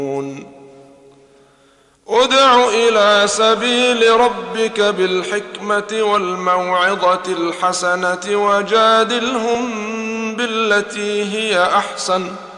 ادع إلى سبيل ربك بالحكمة والموعظة الحسنة وجادلهم بالتي هي أحسن